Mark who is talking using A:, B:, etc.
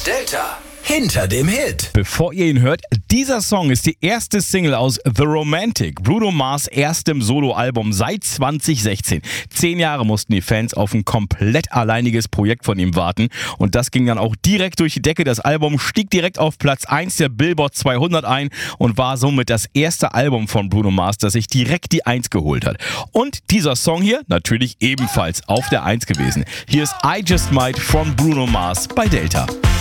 A: Delta. Hinter dem Hit.
B: Bevor ihr ihn hört, dieser Song ist die erste Single aus The Romantic, Bruno Mars' erstem Soloalbum seit 2016. 10 Jahre mussten die Fans auf ein komplett alleiniges Projekt von ihm warten und das ging dann auch direkt durch die Decke. Das Album stieg direkt auf Platz 1 der Billboard 200 ein und war somit das erste Album von Bruno Mars, das sich direkt die 1 geholt hat. Und dieser Song hier natürlich ebenfalls auf der 1 gewesen. Hier ist I Just Might von Bruno Mars bei Delta.